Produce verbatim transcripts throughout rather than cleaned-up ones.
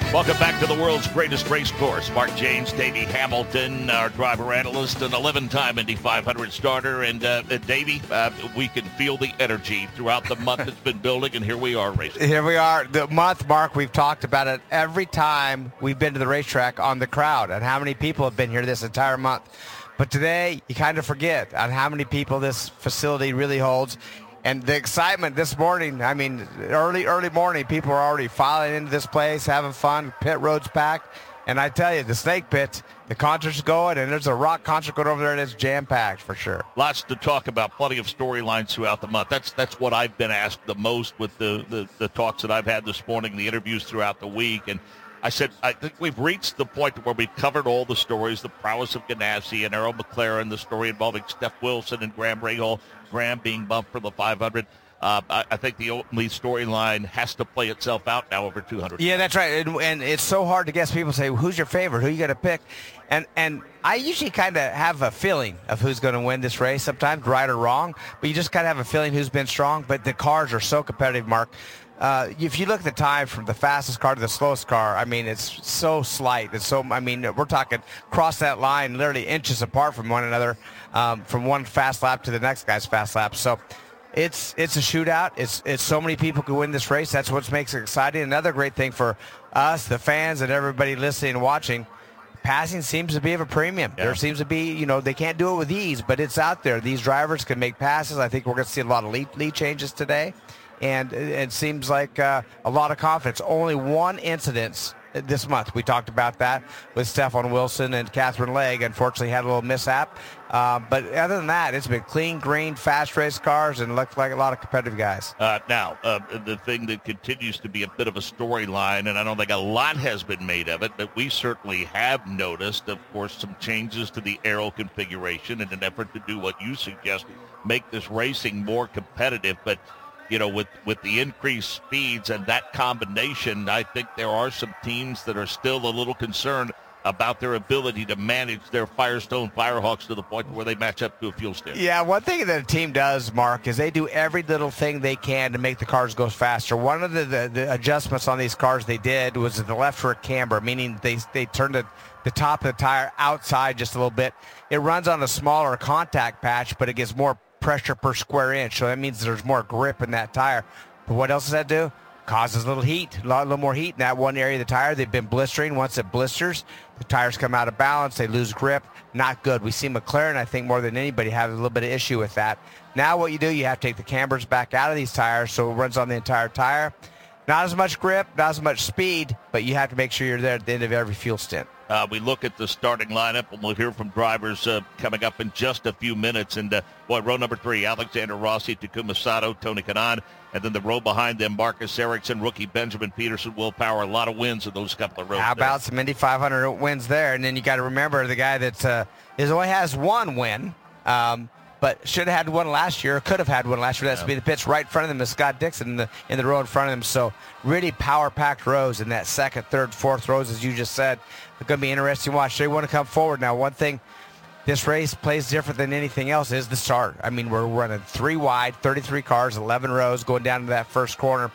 Welcome back to the world's greatest race course. Mark James, Davey Hamilton, our driver analyst, an eleven-time Indy five hundred starter. And uh, Davey, uh, we can feel the energy throughout the month it's been building, and here we are racing. Here we are. The month, Mark, we've talked about it every time we've been to the racetrack on the crowd and how many people have been here this entire month. But today, you kind of forget on how many people this facility really holds. And the excitement this morning, I mean, early, early morning, people are already filing into this place, having fun, pit road's packed. And I tell you, the snake pit, the concert's going, and there's a rock concert going over there that's jam-packed for sure. Lots to talk about, plenty of storylines throughout the month. That's that's what I've been asked the most with the, the, the talks that I've had this morning, the interviews throughout the week. And I said, I think we've reached the point where we've covered all the stories, the prowess of Ganassi and Arrow McLaren, the story involving Steph Wilson and Graham Rahal, Graham being bumped for the five hundred. Uh, I, I think the only storyline has to play itself out now over two hundred. Yeah, that's right. And, and it's so hard to guess. People say, who's your favorite? Who you got to pick? And and I usually kind of have a feeling of who's going to win this race sometimes, right or wrong. But you just kind of have a feeling who's been strong. But the cars are so competitive, Mark. Uh, if you look at the time from the fastest car to the slowest car, I mean, it's so slight. It's so, I mean, we're talking cross that line literally inches apart from one another, um, from one fast lap to the next guy's fast lap. So it's it's a shootout. It's it's so many people can win this race. That's what makes it exciting. Another great thing for us, the fans, and everybody listening and watching, passing seems to be of a premium. Yeah. There seems to be, you know, they can't do it with ease, but it's out there. These drivers can make passes. I think we're going to see a lot of lead, lead changes today. And it seems like uh, a lot of confidence. Only one incident this month. We talked about that with Stefan Wilson and Catherine Legge. Unfortunately, had a little mishap. Uh, but other than that, it's been clean, green, fast race cars, and looked like a lot of competitive guys. Uh, now, uh, the thing that continues to be a bit of a storyline, and I don't think a lot has been made of it, but we certainly have noticed, of course, some changes to the aero configuration in an effort to do what you suggest, make this racing more competitive. But you know, with, with the increased speeds and that combination, I think there are some teams that are still a little concerned about their ability to manage their Firestone Firehawks to the point where they match up to a fuel standard. Yeah, one thing that a team does, Mark, is they do every little thing they can to make the cars go faster. One of the, the, the adjustments on these cars they did was the left rear camber, meaning they they turned the, the top of the tire outside just a little bit. It runs on a smaller contact patch, but it gives more pressure per square inch, so that means there's more grip in that tire. But what else does that do? Causes a little heat, a lot, little more heat in that one area of the tire. They've been blistering. Once it blisters, the tires come out of balance. They lose grip. Not good. We see McLaren, I think, more than anybody, have a little bit of issue with that. Now what you do, you have to take the cambers back out of these tires so it runs on the entire tire. Not as much grip, not as much speed, but you have to make sure you're there at the end of every fuel stint. Uh, we look at the starting lineup, and we'll hear from drivers uh, coming up in just a few minutes. And, uh, boy, row number three, Alexander Rossi, Takuma Sato, Tony Kanaan. And then the row behind them, Marcus Ericsson, rookie Benjamin Peterson, Will Power. A lot of wins in those couple of rows. How about there. Some Indy five hundred wins there? And then you got to remember the guy that uh, is only has one win, um, but should have had one last year, could have had one last year. That's yeah. be the pits right in front of them is Scott Dixon in the, in the row in front of them. So really power-packed rows in that second, third, fourth rows, as you just said. It's going to be interesting to watch. They want to come forward. Now, one thing this race plays different than anything else is the start. I mean, we're running three wide, thirty-three cars, eleven rows, going down to that first corner.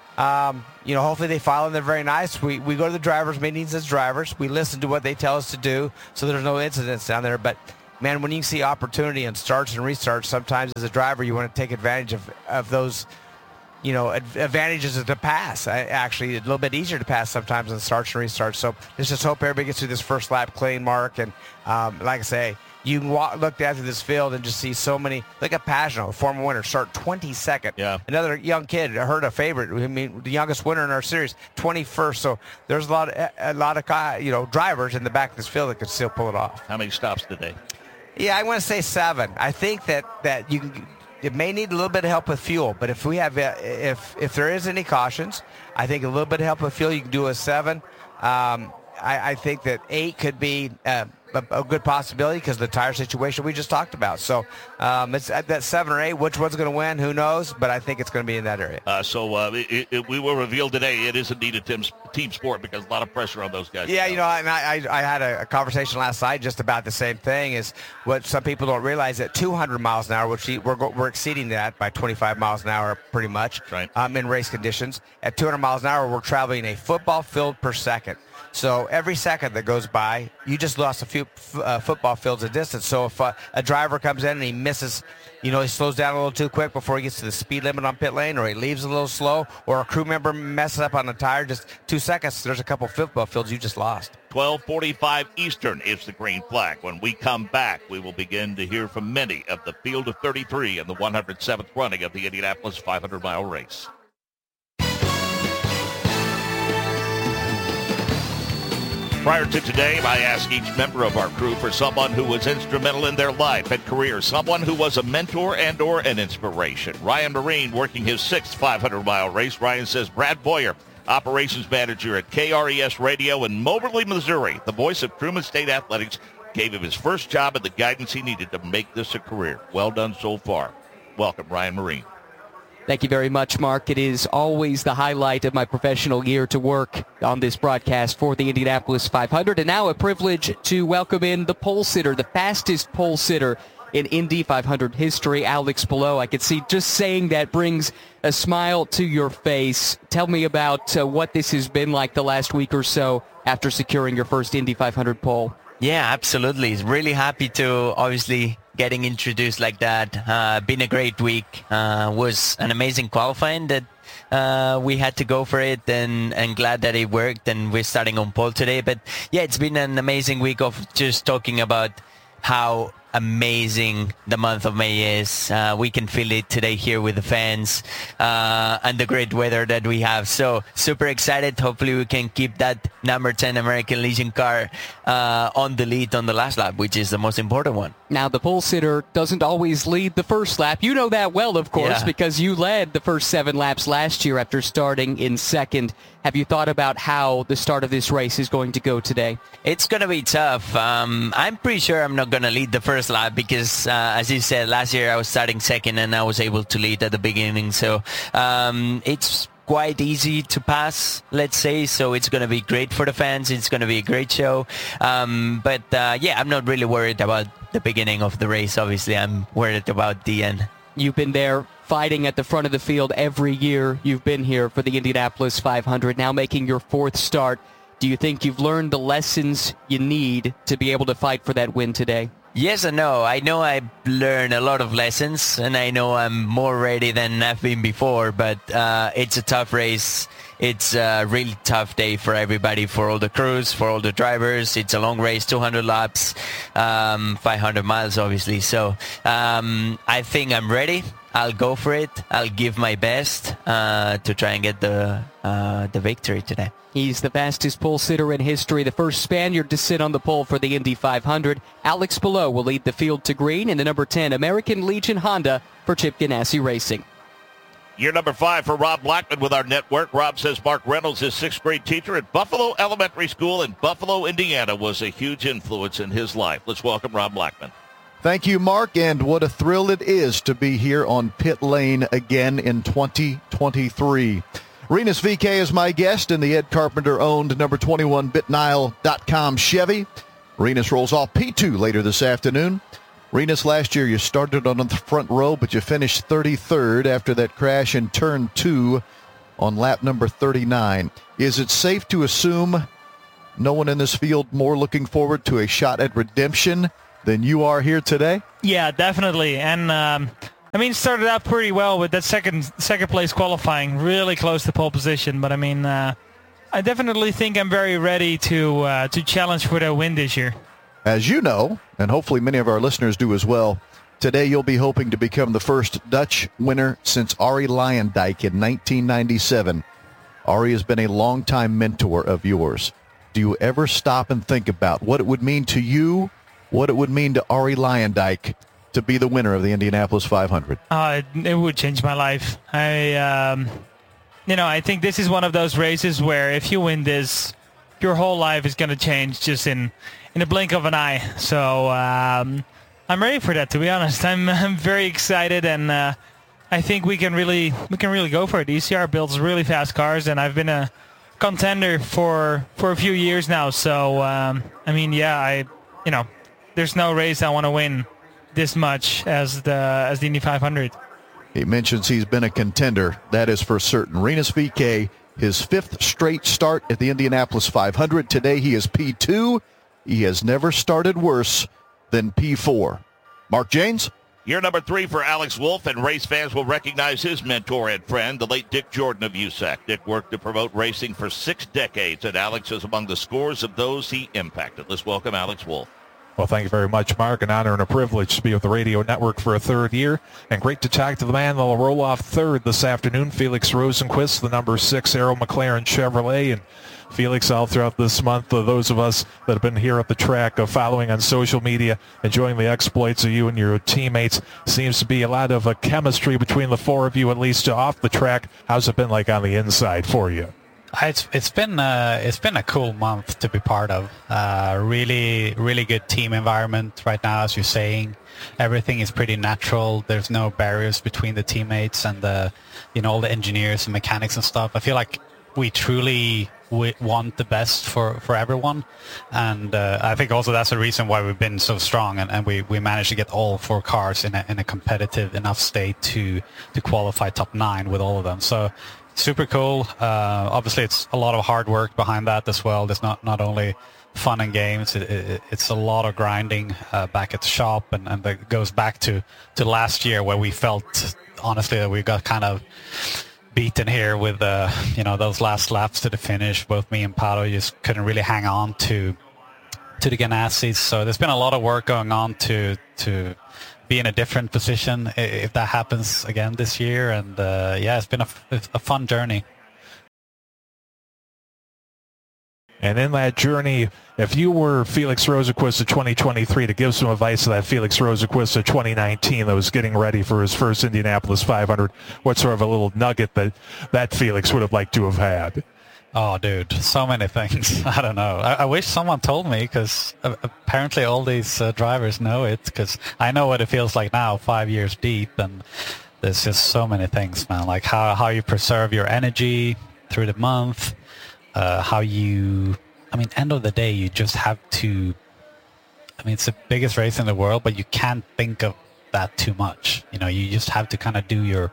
Um, you know, hopefully they file in there very nice. We we go to the drivers' meetings as drivers. We listen to what they tell us to do, so there's no incidents down there. But, man, when you see opportunity and starts and restarts, sometimes as a driver you want to take advantage of, of those, you know, advantages of the pass. I, actually, a little bit easier to pass sometimes than starts and restarts. So let's just hope everybody gets through this first lap clean, Mark. And um, like I say, you can walk, look down through this field and just see so many. Look at Pagano, the former winner, start twenty-second. Yeah. Another young kid, I heard a favorite. I mean, the youngest winner in our series, twenty-first. So there's a lot of a lot of you know drivers in the back of this field that could still pull it off. How many stops today? Yeah, I want to say seven. I think that that you can. It may need a little bit of help with fuel, but if we have, if if there is any cautions, I think a little bit of help with fuel, you can do a seven. Um, I, I think that eight could be uh, a, a good possibility because of the tire situation we just talked about. So um, it's at that seven or eight. Which one's going to win? Who knows? But I think it's going to be in that area. Uh, so uh, it, it, we will reveal today it is indeed a team, team sport because a lot of pressure on those guys. Yeah, you know, and I, I, I had a, a conversation last night just about the same thing. Is what some people don't realize at two hundred miles an hour, which we're we're exceeding that by twenty-five miles an hour pretty much. Right. Um, in race conditions. At two hundred miles an hour, we're traveling a football field per second. So every second that goes by, you just lost a few uh, football fields of distance. So if uh, a driver comes in and he misses, you know, he slows down a little too quick before he gets to the speed limit on pit lane, or he leaves a little slow, or a crew member messes up on the tire, just two seconds, there's a couple football fields you just lost. twelve forty-five Eastern is the green flag. When we come back, we will begin to hear from many of the field of thirty-three in the one hundred seventh running of the Indianapolis five hundred mile race. Prior to today, I ask each member of our crew for someone who was instrumental in their life and career, someone who was a mentor and or an inspiration. Ryan Marine working his sixth five hundred mile race. Ryan says Brad Boyer, operations manager at K R E S Radio in Moberly, Missouri, the voice of Truman State Athletics, gave him his first job and the guidance he needed to make this a career. Well done so far. Welcome, Ryan Marine. Thank you very much, Mark. It is always the highlight of my professional year to work on this broadcast for the Indianapolis five hundred. And now a privilege to welcome in the pole sitter, the fastest pole sitter in Indy five hundred history, Alex Palou. I could see just saying that brings a smile to your face. Tell me about uh, what this has been like the last week or so after securing your first Indy five hundred pole. Yeah, absolutely. Really happy to obviously getting introduced like that. Uh, been a great week. Uh, was an amazing qualifying that uh, we had to go for it, and, and glad that it worked, and we're starting on pole today. But yeah, it's been an amazing week of just talking about how amazing the month of May is. Uh, we can feel it today here with the fans uh, and the great weather that we have. So super excited. Hopefully we can keep that number ten American Legion car uh, on the lead on the last lap, which is the most important one. Now, the pole sitter doesn't always lead the first lap. You know that well, of course, yeah. because you led the first seven laps last year after starting in second. Have you thought about how the start of this race is going to go today? It's going to be tough. Um, I'm pretty sure I'm not going to lead the first lap because, uh, as you said, last year I was starting second and I was able to lead at the beginning. So um, it's quite easy to pass, let's say. So it's going to be great for the fans. It's going to be a great show. Um, but, uh, yeah, I'm not really worried about the beginning of the race. Obviously, I'm worried about the end. You've been there fighting at the front of the field every year you've been here for the Indianapolis five hundred, now making your fourth start. Do you think you've learned the lessons you need to be able to fight for that win today? Yes and no. I know I've learned a lot of lessons, and I know I'm more ready than I've been before, but uh, it's a tough race. It's a really tough day for everybody, for all the crews, for all the drivers. It's a long race, two hundred laps, um, five hundred miles, obviously. So um, I think I'm ready. I'll go for it. I'll give my best uh, to try and get the uh, the victory today. He's the fastest pole sitter in history, the first Spaniard to sit on the pole for the Indy five hundred. Alex Palou will lead the field to green in the number ten American Legion Honda for Chip Ganassi Racing. Year number five for Rob Blackman with our network. Rob says Mark Reynolds, his sixth grade teacher at Buffalo Elementary School in Buffalo, Indiana, was a huge influence in his life. Let's welcome Rob Blackman. Thank you, Mark, and what a thrill it is to be here on Pit Lane again in twenty twenty-three. Rinus V K is my guest in the Ed Carpenter-owned number twenty-one bit nile dot com Chevy. Rinus rolls off P two later this afternoon. Rinus, last year you started on the front row, but you finished thirty-third after that crash in turn two on lap number thirty-nine. Is it safe to assume no one in this field more looking forward to a shot at redemption than you are here today? Yeah, definitely. And um, I mean, started out pretty well with that second second place qualifying, really close to pole position. But I mean, uh, I definitely think I'm very ready to uh, to challenge for that win this year. As you know, and hopefully many of our listeners do as well, today you'll be hoping to become the first Dutch winner since Arie Luyendyk in nineteen ninety-seven. Arie has been a longtime mentor of yours. Do you ever stop and think about what it would mean to you, what it would mean to Arie Luyendyk to be the winner of the Indianapolis five hundred? Uh, it, it would change my life. I, um, you know, I think this is one of those races where if you win this, your whole life is going to change just in, in a blink of an eye. So um, I'm ready for that, to be honest. I'm, I'm very excited, and uh, I think we can really we can really go for it. E C R builds really fast cars, and I've been a contender for for a few years now. So um, I mean, yeah, I you know, there's no race I want to win this much as the as the Indy five hundred. He mentions he's been a contender. That is for certain. Rinus V K, his fifth straight start at the Indianapolis five hundred. Today he is P two. He has never started worse than P four. Mark Jaynes? Year number three for Alex Wolff, and race fans will recognize his mentor and friend, the late Dick Jordan of U S A C. Dick worked to promote racing for six decades, and Alex is among the scores of those he impacted. Let's welcome Alex Wolff. Well, thank you very much, Mark. An honor and a privilege to be with the radio network for a third year. And great to talk to the man that'll roll off third this afternoon, Felix Rosenqvist, the number six Arrow McLaren Chevrolet. And Felix, all throughout this month, uh, those of us that have been here at the track, uh, following on social media, enjoying the exploits of you and your teammates, seems to be a lot of uh, chemistry between the four of you, at least uh, off the track. How's it been like on the inside for you? It's it's been uh, it's been a cool month to be part of. Uh, really really good team environment right now, as you're saying. Everything is pretty natural. There's no barriers between the teammates and the you know all the engineers and mechanics and stuff. I feel like we truly we want the best for, for everyone, and uh, I think also that's the reason why we've been so strong, and, and we, we managed to get all four cars in a in a competitive enough state to to qualify top nine with all of them. So. Super cool. Uh, obviously, it's a lot of hard work behind that as well. There's not, not only fun and games. It, it, it's a lot of grinding uh, back at the shop, and, and it goes back to, to last year where we felt, honestly, that we got kind of beaten here with uh, you know those last laps to the finish. Both me and Pato just couldn't really hang on to to the Ganassis. So there's been a lot of work going on to to. be in a different position if that happens again this year, and uh, yeah, it's been a, a fun journey. And in that journey, if you were Felix Rosenqvist of twenty twenty-three, to give some advice to that Felix Rosenqvist of twenty nineteen that was getting ready for his first Indianapolis five hundred, what sort of a little nugget that that Felix would have liked to have had? Oh, dude, so many things. I don't know. I, I wish someone told me, because uh, apparently all these uh, drivers know it, because I know what it feels like now, five years deep, and there's just so many things, man. Like how, how you preserve your energy through the month, uh, how you, I mean, end of the day, you just have to, I mean, it's the biggest race in the world, but you can't think of that too much. You know, you just have to kind of do your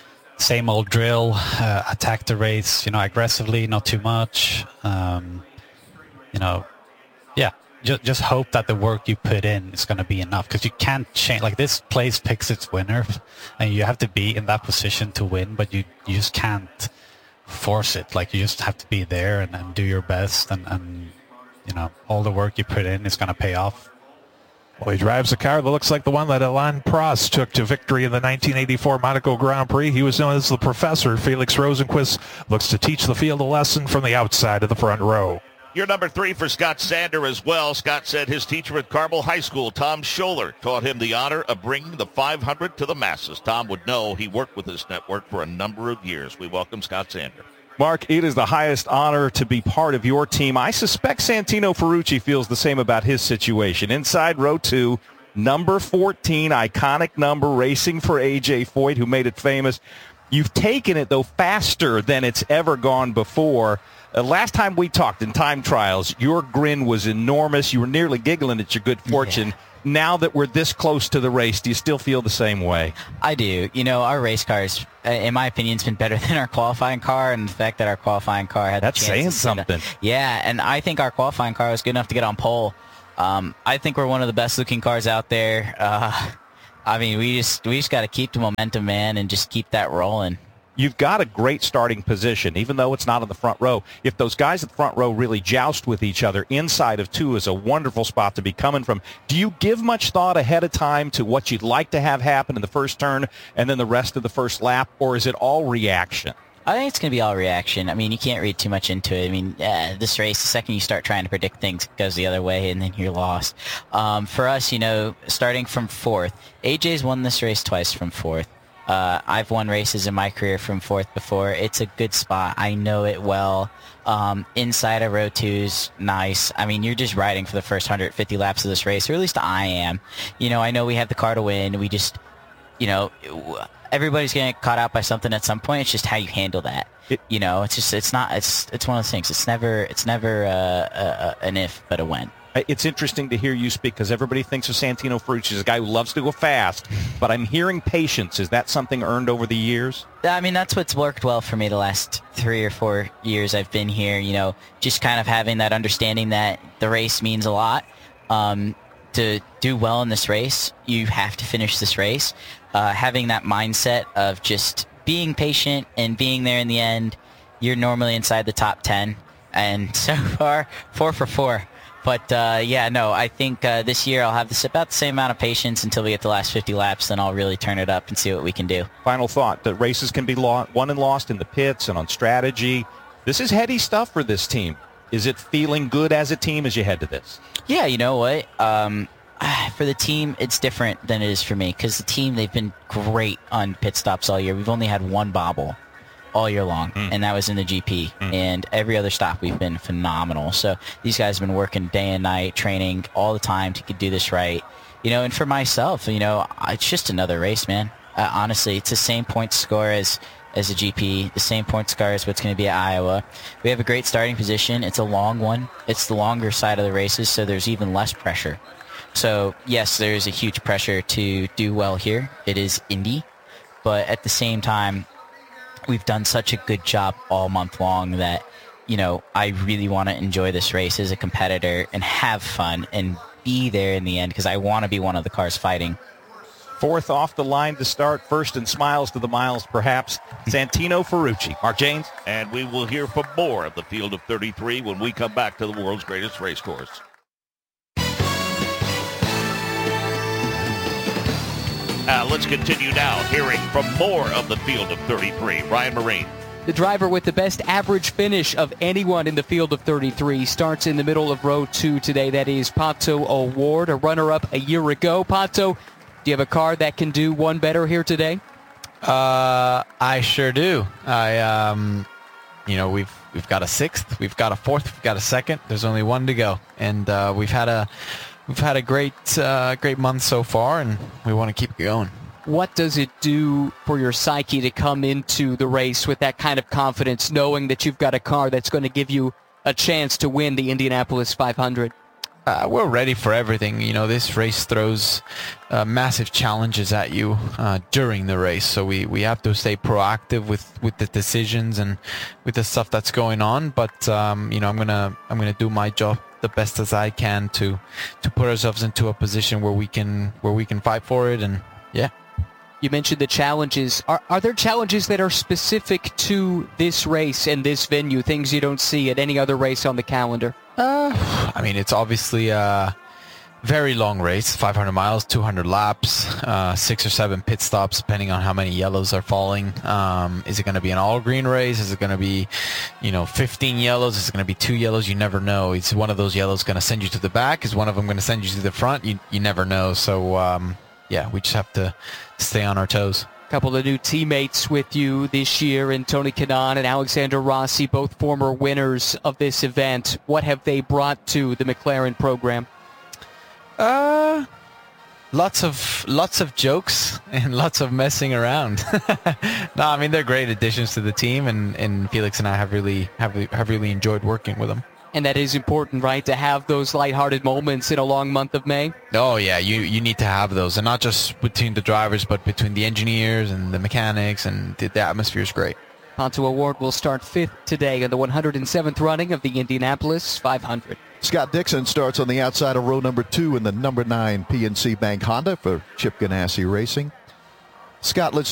same old drill, uh, attack the race, you know, aggressively, not too much. Um, you know, yeah, just just hope that the work you put in is going to be enough, because you can't change. Like, this place picks its winners, and you have to be in that position to win, but you, you just can't force it. Like, you just have to be there and, and do your best, and, and, you know, all the work you put in is going to pay off. Well, he drives a car that looks like the one that Alain Prost took to victory in the nineteen eighty-four Monaco Grand Prix. He was known as the Professor. Felix Rosenqvist looks to teach the field a lesson from the outside of the front row. Year number three for Scott Sander as well. Scott said his teacher at Carmel High School, Tom Scholler, taught him the honor of bringing the five hundred to the masses. Tom would know. He worked with this network for a number of years. We welcome Scott Sander. Mark, it is the highest honor to be part of your team. I suspect Santino Ferrucci feels the same about his situation. Inside row two, number fourteen, iconic number, racing for A J Foyt, who made it famous. You've taken it, though, faster than it's ever gone before. Uh, last time we talked in time trials, your grin was enormous. You were nearly giggling at your good fortune. Yeah. Now that we're this close to the race, do you still feel the same way? I do. You know, our race cars, in my opinion, has been better than our qualifying car, and the fact that our qualifying car had That's the chance saying to something. A, yeah, and I think our qualifying car was good enough to get on pole. Um, I think we're one of the best-looking cars out there. Uh, I mean, we just we just got to keep the momentum, man, and just keep that rolling. You've got a great starting position, even though it's not in the front row. If those guys at the front row really joust with each other, inside of two is a wonderful spot to be coming from. Do you give much thought ahead of time to what you'd like to have happen in the first turn and then the rest of the first lap, or is it all reaction? I think it's going to be all reaction. I mean, you can't read too much into it. I mean, uh, this race, the second you start trying to predict things, it goes the other way, and then you're lost. Um, for us, you know, starting from fourth, A J's won this race twice from fourth. Uh, I've won races in my career from fourth before. It's a good spot. I know it well. Um, inside of row two's nice. I mean, you're just riding for the first one hundred fifty laps of this race, or at least I am. You know, I know we have the car to win. We just, you know, everybody's going to get caught out by something at some point. It's just how you handle that. It, you know, it's just, it's not, it's, it's one of those things. It's never, it's never uh, a, a, an if, but a when. It's interesting to hear you speak because everybody thinks of Santino Ferrucci as a guy who loves to go fast, but I'm hearing patience. Is that something earned over the years? I mean, that's what's worked well for me the last three or four years I've been here. You know, just kind of having that understanding that the race means a lot. Um, to do well in this race, you have to finish this race. Uh, having that mindset of just being patient and being there in the end, you're normally inside the top ten. And so far, four for four. But, uh, yeah, no, I think uh, this year I'll have this about the same amount of patience until we get the last fifty laps. Then I'll really turn it up and see what we can do. Final thought, that races can be lo- won and lost in the pits and on strategy. This is heady stuff for this team. Is it feeling good as a team as you head to this? Yeah, you know what? Um, for the team, it's different than it is for me because the team, they've been great on pit stops all year. We've only had one bobble all year long, mm. and that was in the G P. Mm. And every other stop, we've been phenomenal. So these guys have been working day and night, training all the time to do this right. You know, and for myself, you know, it's just another race, man. Uh, honestly, it's the same point score as as a G P, the same point score as what's going to be at Iowa. We have a great starting position. It's a long one. It's the longer side of the races, so there's even less pressure. So, yes, there's a huge pressure to do well here. It is Indy, but at the same time, we've done such a good job all month long that, you know, I really want to enjoy this race as a competitor and have fun and be there in the end because I want to be one of the cars fighting. Fourth off the line to start, first in smiles to the miles, perhaps, Santino Ferrucci. Mark Janes. And we will hear from more of the field of thirty-three when we come back to the world's greatest race course. Uh, let's continue now hearing from more of the field of thirty-three. Ryan Marine. The driver with the best average finish of anyone in the field of thirty-three starts in the middle of row two today. That is Pato O'Ward, a runner-up a year ago. Pato, do you have a car that can do one better here today? Uh, I sure do. I, um, you know, we've we've got a sixth, we've got a fourth, we've got a second. There's only one to go, and uh, we've had a we've had a great uh, great month so far, and we want to keep it going. What does it do for your psyche to come into the race with that kind of confidence, knowing that you've got a car that's going to give you a chance to win the Indianapolis five hundred? Uh, we're ready for everything. You know, this race throws uh, massive challenges at you uh, during the race, so we, we have to stay proactive with, with the decisions and with the stuff that's going on. But um, you know, I'm gonna I'm gonna do my job the best as I can to to put ourselves into a position where we can where we can fight for it. And yeah. You mentioned the challenges. Are, are there challenges that are specific to this race and this venue, things you don't see at any other race on the calendar? Uh, I mean, it's obviously a very long race, five hundred miles, two hundred laps, uh, six or seven pit stops, depending on how many yellows are falling. Um, is it going to be an all-green race? Is it going to be, you know, fifteen yellows? Is it going to be two yellows? You never know. Is one of those yellows going to send you to the back? Is one of them going to send you to the front? You, you never know. So, um, yeah, we just have to stay on our toes. A couple of new teammates with you this year in Tony Kanaan and Alexander Rossi, both former winners of this event. What have they brought to the McLaren program? Uh, lots of lots of jokes and lots of messing around. No, I mean, they're great additions to the team, and, and Felix and I have really have have really enjoyed working with them. And that is important, right, to have those lighthearted moments in a long month of May? Oh, yeah, you, you need to have those. And not just between the drivers, but between the engineers and the mechanics, and the, the atmosphere is great. Pato O'Ward will start fifth today in the one hundred seventh running of the Indianapolis five hundred. Scott Dixon starts on the outside of row number two in the number nine P N C Bank Honda for Chip Ganassi Racing. Scott, let's